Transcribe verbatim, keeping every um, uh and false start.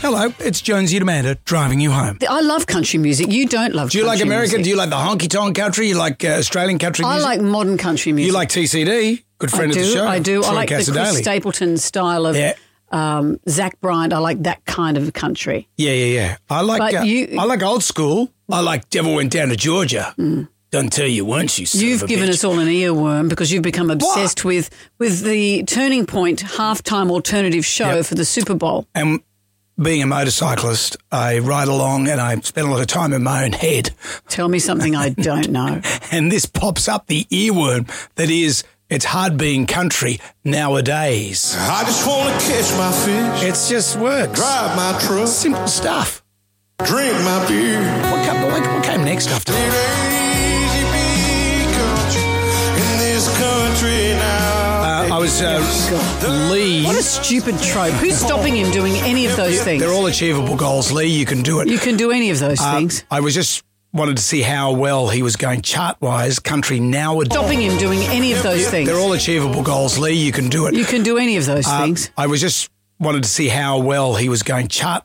Hello, it's Jonesy and Amanda driving you home. I love country music. You don't love Do you country like American? music. Do you like the honky-tonk country? You like uh, Australian country I music? like modern country music. You like T C D? Good friend I do, of the show. I do. Troy I like the Cassadaly. Chris Stapleton style of Yeah. um, Zach Bryant. I like that kind of country. Yeah, yeah, yeah. I like But uh, you- I like old school. I like Devil Went Down to Georgia. Mm. Don't tell you once, you son You've of a given bitch. us all an earworm because you've become obsessed with with the Turning Point halftime alternative show Yep. for the Super Bowl. And being a motorcyclist, I ride along and I spend a lot of time in my own head. Tell me something I don't know. And this pops up the earworm that is, it's hard being country nowadays. I just want to catch my fish, It's just works. drive my truck, Simple stuff. drink my beer. What came, what, what came next after It that? ain't easy being country in this country now. Uh, I was uh, Lee. What a stupid trope. Who's stopping him doing any of those things? They're all achievable goals, Lee. You can do it. You can do any of those Uh, things. I was just wanted to see how well he was going chart-wise. Country nowadays. Stopping him doing any of those things. They're all achievable goals, Lee. You can do it. You can do any of those Uh, things. I was just wanted to see how well he was going chart